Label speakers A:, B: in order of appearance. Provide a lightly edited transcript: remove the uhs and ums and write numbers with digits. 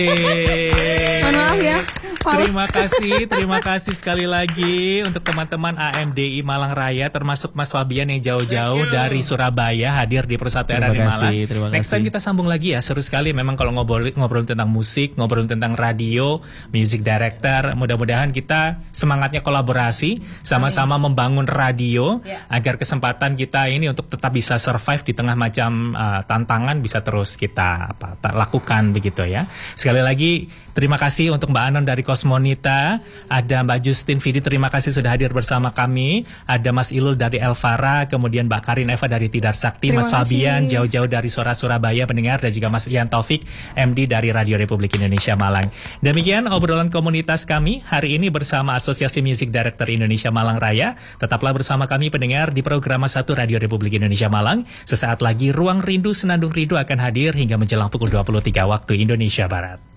A: Mohon maaf ya.
B: Terima kasih sekali lagi untuk teman-teman AMDI Malang Raya, termasuk Mas Fabian yang jauh-jauh dari Surabaya hadir di Persatu RRI Malang. Next time kita sambung lagi ya, seru sekali memang kalau ngobrol tentang musik, ngobrol tentang radio, music director. Mudah-mudahan kita semangatnya kolaborasi, sama-sama membangun radio agar kesempatan kita ini untuk tetap bisa survive di tengah macam tantangan bisa terus kita lakukan begitu ya. Sekali lagi terima kasih untuk Mbak Anon dari Kosmonita, ada Mbak Justin Vidi, terima kasih sudah hadir bersama kami, ada Mas Ilul dari Elvara, kemudian Mbak Karin Eva dari Tidar Sakti, Mas Fabian jauh-jauh dari Suara Surabaya pendengar, dan juga Mas Ian Taufik MD dari Radio Republik Indonesia Malang. Demikian obrolan komunitas kami hari ini bersama Asosiasi Music Director Indonesia Malang Raya. Tetaplah bersama kami pendengar di program 1 Radio Republik Indonesia Malang. Sesaat lagi Ruang Rindu Senandung Rindu akan hadir hingga menjelang pukul 23 waktu Indonesia Barat.